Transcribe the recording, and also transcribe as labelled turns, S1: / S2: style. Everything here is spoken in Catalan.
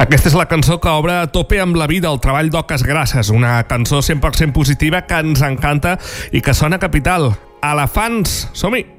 S1: Aquesta és la cançó que obre A tope amb la vida, el treball d'Oques Grasses, una cançó 100% positiva que ens encanta i que sona capital. Elefants, som-hi!